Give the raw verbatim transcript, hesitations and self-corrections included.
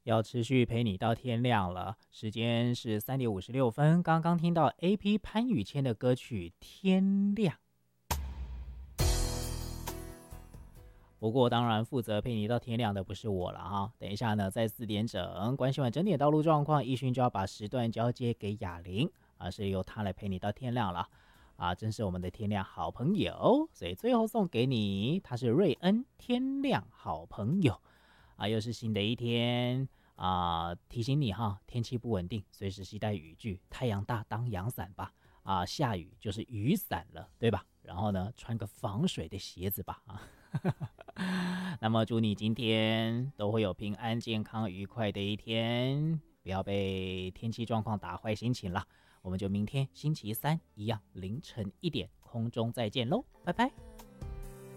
要持续陪你到天亮了。时间是三点五十六分，刚刚听到 A P 潘宇谦的歌曲《天亮》。不过当然负责陪你到天亮的不是我了哈，等一下呢在四点整关心完整点道路状况，奕迅就要把时段交接给雅玲啊，是由他来陪你到天亮了啊，真是我们的天亮好朋友。所以最后送给你，他是瑞恩天亮好朋友啊，又是新的一天啊，提醒你哈，天气不稳定，随时携带雨具，太阳大当阳伞吧啊，下雨就是雨伞了，对吧？然后呢，穿个防水的鞋子吧啊。那么祝你今天都会有平安健康愉快的一天，不要被天气状况打坏心情了。我们就明天星期三一样凌晨一点空中再见喽，拜拜。